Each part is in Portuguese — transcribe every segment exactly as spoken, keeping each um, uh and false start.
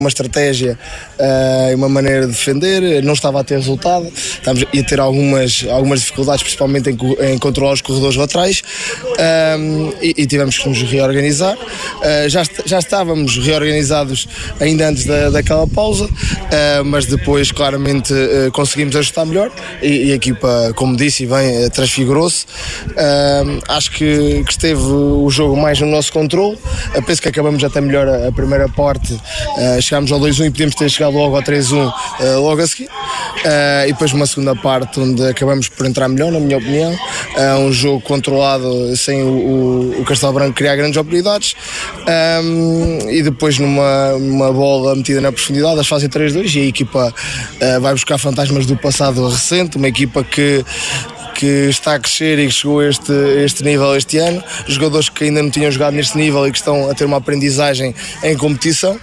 uma estratégia e uh, uma maneira de defender, não estava a ter resultado, estávamos a ter algumas, algumas dificuldades, principalmente em, em controlar os corredores laterais, um, e, e tivemos que nos reorganizar. Uh, já, já estávamos reorganizados ainda antes da, daquela pausa, uh, mas depois claramente uh, conseguimos ajustar melhor e, e a equipa, como disse, bem, transfigurou-se. Uh, acho que, que esteve o jogo mais no nosso controle. Uh, penso que acabamos até melhor a, a primeira parte. Uh, chegámos ao dois a um e podíamos ter chegado logo ao três a um uh, logo a seguir, uh, e depois uma segunda parte onde acabamos por entrar melhor, na minha opinião. Uh, um jogo controlado sem o, o, o Castelo Branco criar grandes oportunidades, um, e depois numa, numa bola metida na profundidade eles fazem três a dois e a equipa uh, vai buscar fantasmas do passado recente, uma equipa que que está a crescer e que chegou a este, este nível este ano, jogadores que ainda não tinham jogado neste nível e que estão a ter uma aprendizagem em competição,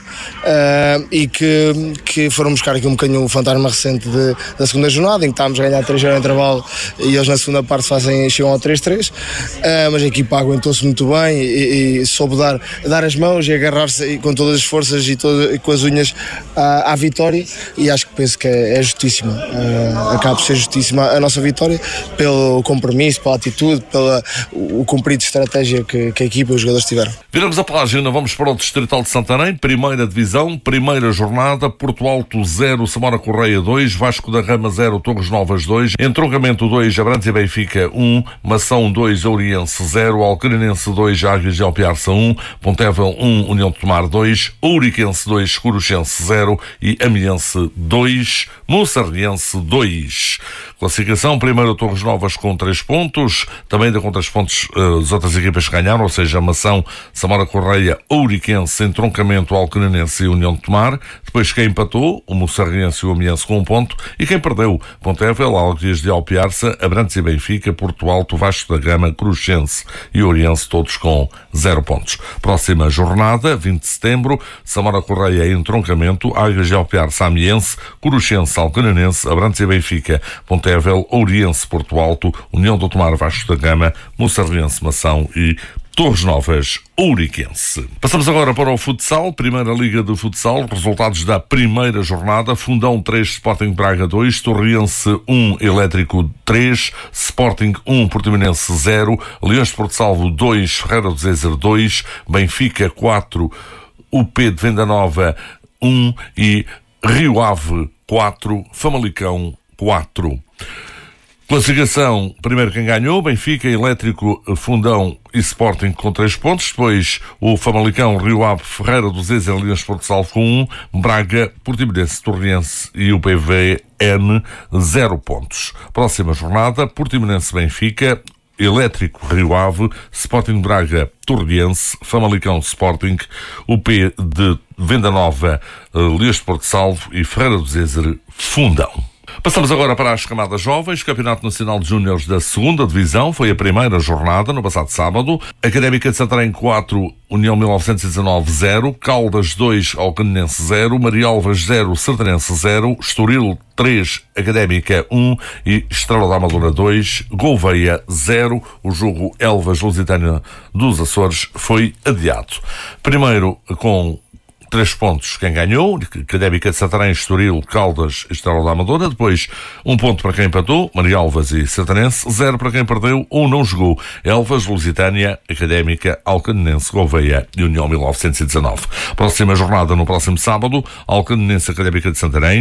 uh, e que, que foram buscar aqui um bocadinho o fantasma recente de, da segunda jornada, em que estávamos a ganhar três a zero no intervalo e eles na segunda parte fazem, chegam ao três a três, uh, mas a equipa aguentou-se muito bem e, e soube dar, dar as mãos e agarrar-se com todas as forças e, todo, e com as unhas à, à vitória, e acho que penso que é, é justíssima, uh, acaba por ser justíssima a nossa vitória, pelo compromisso, pela atitude, pelo o cumprir de estratégia que, que a equipa e os jogadores tiveram. Viramos a página, vamos para o Distrital de Santarém, primeira divisão, primeira jornada, Porto Alto zero, Samora Correia dois, Vasco da Rama zero, Torres Novas dois, Entroncamento dois, Abrantes e Benfica um, Mação dois, Ouriense zero, Alcarinense dois, Águias de Alpiarça um, Pontevel um, União de Tomar dois, Ouriquense dois, Coruchense zero e Amiense dois, Moçarriense dois. Classificação, primeiro Torres Novas com três pontos, também dá com três pontos uh, as outras equipas que ganharam, ou seja, Mação, Samora Correia, Ouriquense, Entroncamento, Alcarinense e União de Tomar. Depois quem empatou, o Moçarriense e o Amiense com um ponto, e quem perdeu, Pontevel, Águias de Alpiarça, Abrantes e Benfica, Porto Alto, Vasco da Gama, Cruxense e Ouriense, todos com zero pontos. Próxima jornada, vinte de setembro, Samora Correia e Entroncamento, Águias de Alpiarça, Amiense, Cruxense, Alcarinense, Abrantes e Benfica, Pontevel, Ouriense, Porto Alto, União de Tomar, Vasco da Gama, Moçarriense, Mação e Torres Novas, Ouriquense. Passamos agora para o futsal, Primeira Liga de Futsal, resultados da primeira jornada: Fundão três, Sporting Braga dois, Torriense um, Elétrico três, Sporting um, Portimonense zero, Leões de Porto Salvo dois, Ferreira do Zezer dois, Benfica quatro, U P de Venda Nova um e Rio Ave quatro, Famalicão quatro. Classificação, primeiro quem ganhou, Benfica, Elétrico, Fundão e Sporting com três pontos, depois o Famalicão, Rio Ave, Ferreira do Zezer, Leões de Porto Salvo com um, Braga, Portimonense, Torriense e o P V N zero pontos. Próxima jornada, Portimonense, Benfica, Elétrico, Rio Ave, Sporting Braga, Torriense, Famalicão, Sporting, U P de Venda Nova, Leões de Porto Salvo e Ferreira do Zezer, Fundão. Passamos agora para as camadas jovens. Campeonato Nacional de Júniores da segunda Divisão. Foi a primeira jornada, no passado sábado. Académica de Santarém quatro, União mil novecentos e dezanove zero, Caldas dois, Alcaninense zero, Marialvas zero, Sertanense zero, Estoril três, Académica um e Estrela da Amadora dois, Gouveia zero. O jogo Elvas-Lusitânia dos Açores foi adiado. Primeiro com três pontos quem ganhou, Académica de Santarém, Estoril, Caldas e Estrela da Amadora. Depois um ponto para quem empatou, Marialvas e Sertanense, zero para quem perdeu ou não jogou, Elvas, Lusitânia, Académica, Alcaninense, Gouveia e União mil novecentos e dezanove. Próxima jornada no próximo sábado, Alcaninense, Académica de Santarém,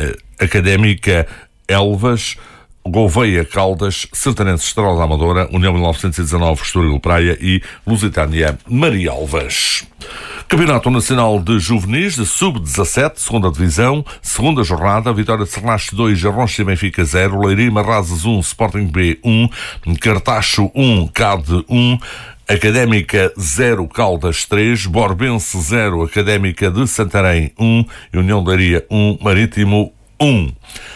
Académica, Elvas, Gouveia, Caldas, Sertanense, Estrela da Amadora, União mil novecentos e dezanove, Estoril, Praia e Lusitânia, Marialvas. Campeonato Nacional de Juvenis de sub dezassete, segunda Divisão, segunda jornada, Vitória de Sernache dois, Arronches e Benfica zero, Leiria Marrazes um, Sporting B um, Cartacho um, C A D um, Académica zero, Caldas três, Borbense zero, Académica de Santarém um, União de Leiria um, Marítimo um.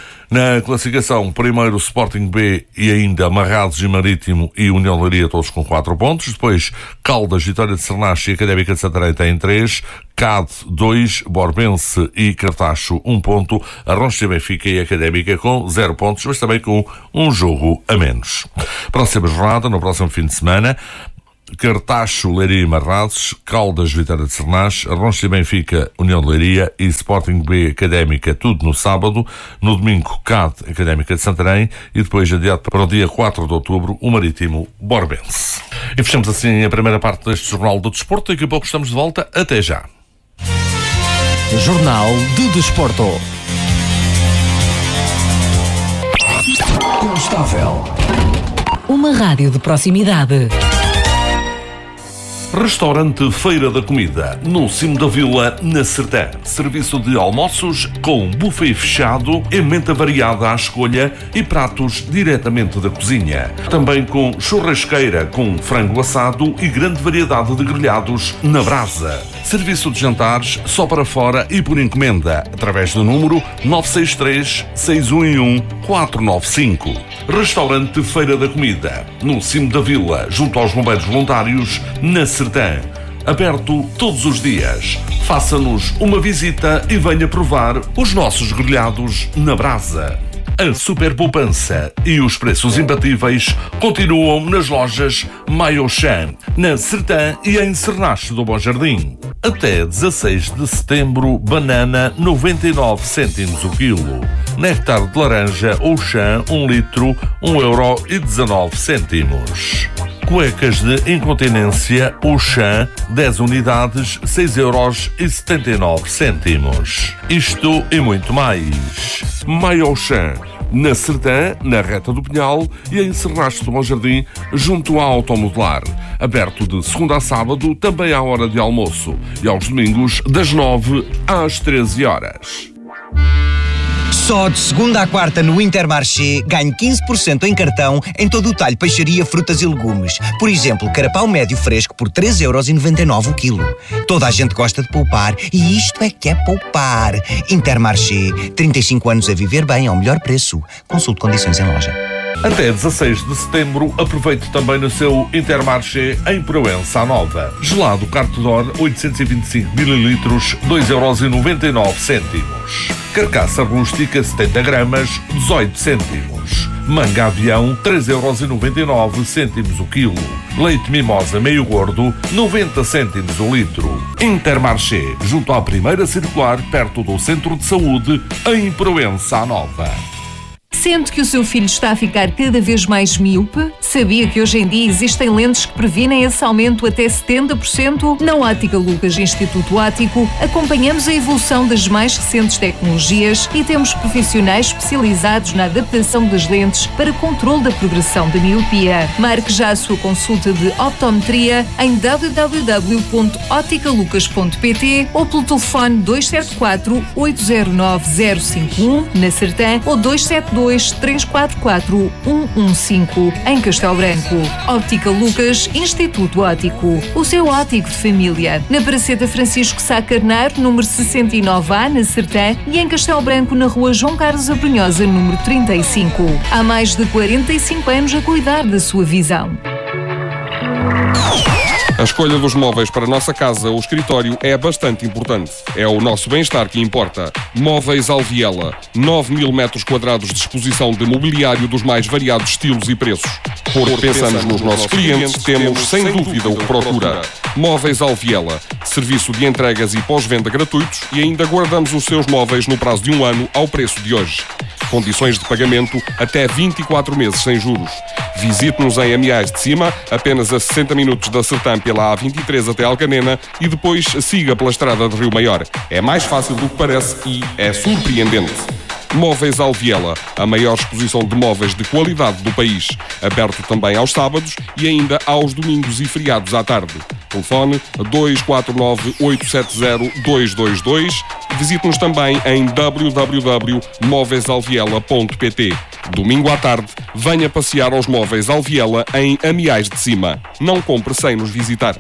Na classificação, primeiro Sporting B e ainda Marrazes e Marítimo e União de Leiria, todos com quatro pontos. Depois Caldas, Vitória de Sernache e Académica de Santarém têm três, C A D dois, Borbense e Cartacho um ponto, Arronches e Benfica e Académica com zero pontos, mas também com um jogo a menos. Próxima jornada, no próximo fim de semana, Cartacho, Leiria e Marrazes, Caldas, Vitória de Sernás, Roncha e Benfica, União de Leiria e Sporting B Académica, tudo no sábado. No domingo, C A D, Académica de Santarém, e depois adiado para o dia quatro de outubro, o Marítimo Borbense. E fechamos assim a primeira parte deste Jornal do Desporto. Daqui a pouco estamos de volta. Até já. Jornal do Desporto. Constável. Uma rádio de proximidade. Restaurante Feira da Comida, no cimo da vila, na Sertã. Serviço de almoços com buffet fechado, emenda variada à escolha e pratos diretamente da cozinha. Também com churrasqueira com frango assado e grande variedade de grelhados na brasa. Serviço de jantares só para fora e por encomenda, através do número nove seis três, seis um um, quatro nove cinco. Restaurante Feira da Comida, no cimo da vila, junto aos bombeiros voluntários, na Sertã. Aberto todos os dias. Faça-nos uma visita e venha provar os nossos grelhados na brasa. A super poupança e os preços imbatíveis continuam nas lojas Maiochan, na Sertã e em Sernache do Bom Jardim. Até dezasseis de setembro, banana noventa e nove cêntimos o quilo. Néctar de laranja ou chã, um litro, um euro e dezanove cêntimos. Cuecas de incontinência ou chã, dez unidades, seis euros e setenta e nove cêntimos. Isto e muito mais. Maiochan, na Sertã, na Reta do Pinhal e em Sernache do Bom Jardim, junto à Automodelar. Aberto de segunda a sábado, também à hora de almoço. E aos domingos, das nove às treze horas. Só de segunda à quarta no Intermarché ganhe quinze por cento em cartão em todo o talho peixaria, frutas e legumes. Por exemplo, carapau médio fresco por três euros e noventa e nove o quilo. Toda a gente gosta de poupar e isto é que é poupar. Intermarché, trinta e cinco anos a viver bem ao melhor preço. Consulte condições em loja. Até dezasseis de setembro, aproveite também no seu Intermarché em Proença Nova. Gelado Cartedor, oitocentos e vinte e cinco mililitros, dois euros e noventa e nove cêntimos. Carcaça rústica, setenta gramas, dezoito cêntimos. Manga avião, três euros e noventa e nove cêntimos o quilo. Leite mimosa meio gordo, noventa cêntimos o litro. Intermarché, junto à primeira circular, perto do Centro de Saúde, em Proença Nova. Sente que o seu filho está a ficar cada vez mais míope? Sabia que hoje em dia existem lentes que previnem esse aumento até setenta por cento? Na Ótica Lucas Instituto Óptico, acompanhamos a evolução das mais recentes tecnologias e temos profissionais especializados na adaptação das lentes para controle da progressão da miopia. Marque já a sua consulta de optometria em w w w ponto ótica lucas ponto p t ou pelo telefone dois sete quatro, oito zero nove, zero cinco um na Sertã ou dois sete dois, três quatro quatro, um um cinco em Castelo Branco. Óptica Lucas Instituto Óptico, o seu óptico de família. Na Praceta Francisco Sá Carneiro, número sessenta e nove A, na Sertã, e em Castelo Branco, na rua João Carlos Abrunhosa, número trinta e cinco. Há mais de quarenta e cinco anos a cuidar da sua visão. A escolha dos móveis para a nossa casa ou escritório é bastante importante. É o nosso bem-estar que importa. Móveis Alviela. nove mil metros quadrados de exposição de mobiliário dos mais variados estilos e preços. Porque pensamos nos nossos clientes, temos sem dúvida o que procura. Móveis Alviela. Serviço de entregas e pós-venda gratuitos e ainda guardamos os seus móveis no prazo de um ano ao preço de hoje. Condições de pagamento até vinte e quatro meses sem juros. Visite-nos em Amiais de Cima, apenas a sessenta minutos da Sertã pela A vinte e três até Alcanena e depois siga pela estrada de Rio Maior. É mais fácil do que parece e é surpreendente. Móveis Alviela, a maior exposição de móveis de qualidade do país. Aberto também aos sábados e ainda aos domingos e feriados à tarde. Telefone dois quatro nove, oito sete zero, dois dois dois. Visite-nos também em w w w ponto móveis alviela ponto p t. Domingo à tarde, venha passear aos Móveis Alviela em Amiais de Cima. Não compre sem nos visitar.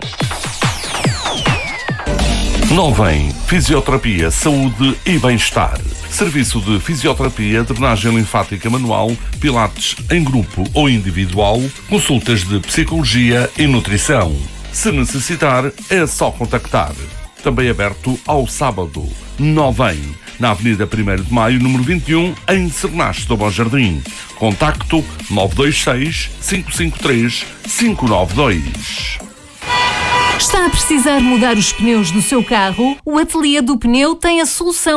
Novem, Fisioterapia, Saúde e Bem-Estar. Serviço de fisioterapia, drenagem linfática manual, pilates em grupo ou individual, consultas de psicologia e nutrição. Se necessitar, é só contactar. Também aberto ao sábado. Novem, na Avenida primeiro de Maio, número vinte e um, em Sernache do Bom Jardim. Contacto nove dois seis, cinco cinco três, cinco nove dois. Está a precisar mudar os pneus do seu carro? O Ateliê do Pneu tem a solução.